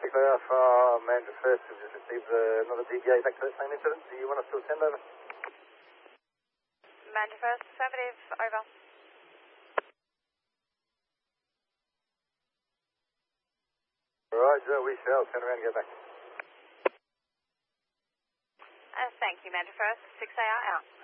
Alpha, Mandarin First, we've just received another DVA back to that same incident. Do you want us to send over? Mandarin First, affirmative, over. Roger, we shall turn around and go back. Thank you, Mandarin First, 6AR out.